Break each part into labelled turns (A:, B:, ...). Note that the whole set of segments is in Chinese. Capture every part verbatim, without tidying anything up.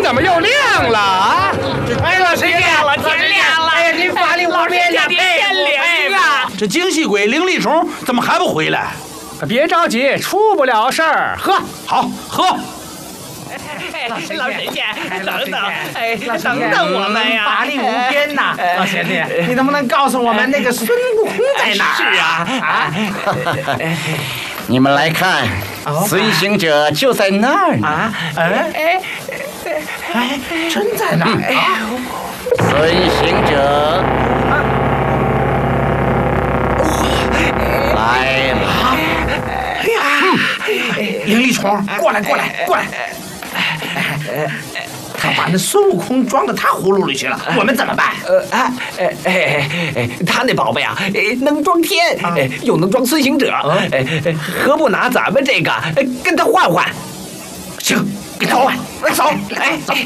A: 怎么又亮了啊？
B: 哎，老师爷，
C: 亮了，天亮了！
B: 哎，您法力无边呀！
C: 天灵啊！
D: 这精细鬼灵力虫怎么还不回来？
A: 别着急，出不了事儿。喝，
D: 好喝。
C: 老神仙，等等，哎，
B: 老
C: 等等我们呀！
B: 法力无边呐！老贤弟，你能不能告诉我们那个孙悟空在哪儿？
C: 是啊，啊！
E: 你们来看，孙行者就在那儿呢。
B: 啊，哎哎哎，真在那儿啊！
E: 孙行者来了。
B: 哎呀，灵力虫，过来过来过来！他把那孙悟空装到他葫芦里去了，我们怎么办？
C: 呃啊，哎哎哎，他那宝贝啊，能装天，又能装孙行者，哎，何不拿咱们这个跟他换换？
B: 行，给他换，走，来走。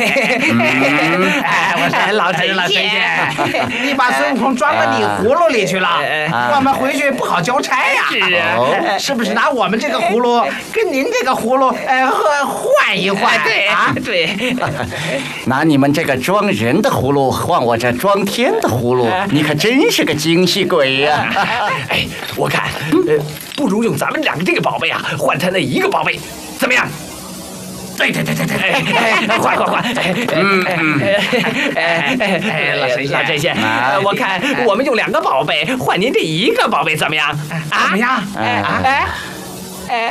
B: 哎，我说老陈老陈仙，你把孙悟空装到你葫芦里去了，我们回去不好交差呀。
C: 是啊，
B: 是不是拿我们这个葫芦跟您这个葫芦，呃，换一换？
C: 对啊，对。
E: 拿你们这个装人的葫芦换我这装天的葫芦，你可真是个精细鬼呀！
C: 哎，我看，呃，不如用咱们两个这个宝贝啊，换他那一个宝贝，怎么样？
B: 对对对对对，
C: 哎，换换换！嗯嗯，哎哎哎，老神仙，老神仙，我看我们用两个宝贝换您这一个宝贝，怎么样？
B: 怎么样？
C: 哎哎哎，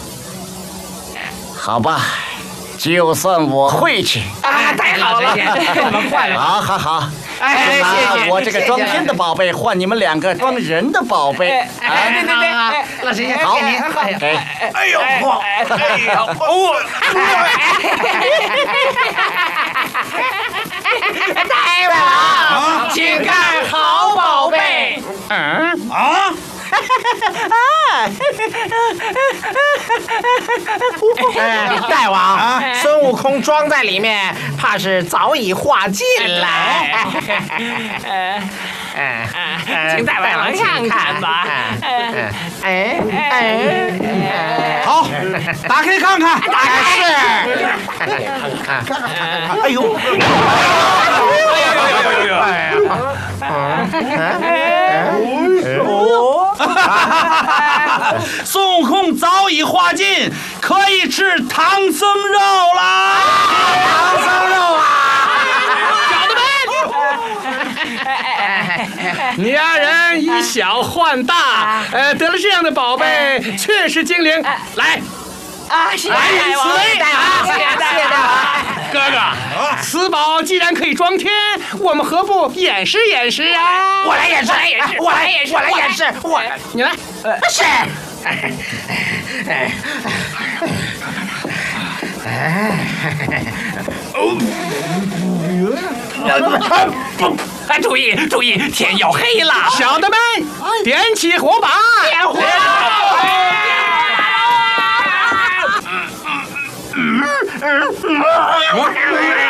E: 好吧，就算我会去。
B: 啊，太好了，我们换了。
E: 好好好。
B: 哎，谢谢。
E: 我这个装天的宝贝换你们两个装人的宝贝。
B: 哎，对对对，老神仙，
E: 好，
B: 给您。
E: 给。
D: 哎呦嚯！哎呦哦！
B: 大王，请看好宝贝。
A: 嗯
D: 啊！
B: 哎，大王，孙悟空装在里面，怕是早已化尽了。
C: 哎，请大王看看吧。
B: 哎哎，
D: 好，打开看看。
B: 打开是。
D: 哎呦！
B: 哎
D: 哦！孙悟空早已化尽，可以吃唐僧肉啦！
B: 唐僧肉啊！
A: 你二人以小换大，呃，得了这样的宝贝，确实精灵。来，
C: 啊，谢谢大王，
B: 大王，谢谢大王。
A: 哥哥，此宝既然可以装天，我们何不演示演示啊？
B: 我来演示，我来演示，我来演示，我
A: 你来。
B: 是。
C: 哎，注意注意，天要黑了，
A: 小的们，点起火把！
B: 点火！
D: 嗯嗯嗯。